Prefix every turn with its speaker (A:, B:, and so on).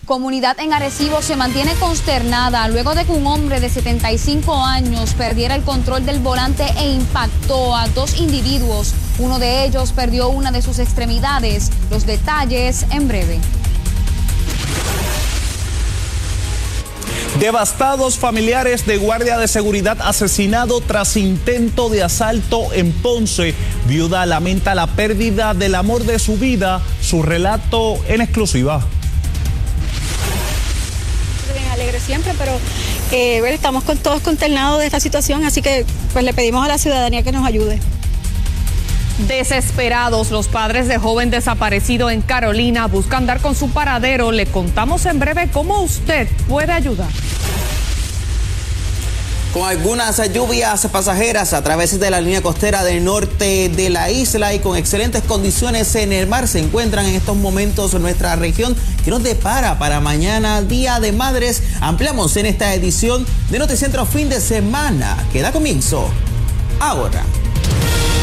A: Comunidad en Arecibo se mantiene consternada luego de que un hombre de 75 años perdiera el control del volante e impactó a dos individuos. Uno de ellos perdió una de sus extremidades. Los detalles en breve.
B: Devastados familiares de guardia de seguridad asesinado tras intento de asalto en Ponce. Viuda lamenta la pérdida del amor de su vida. Su relato en exclusiva.
C: Bien alegre siempre, pero estamos todos consternados de esta situación, así que pues le pedimos a la ciudadanía que nos ayude.
D: Desesperados, los padres de joven desaparecido en Carolina buscan dar con su paradero. Le contamos en breve cómo usted puede ayudar.
E: Con algunas lluvias pasajeras a través de la línea costera del norte de la isla y con excelentes condiciones en el mar, se encuentran en estos momentos en nuestra región. ¿Qué nos depara para mañana, Día de Madres? Ampliamos en esta edición de Noticentro Fin de Semana, que da comienzo ahora.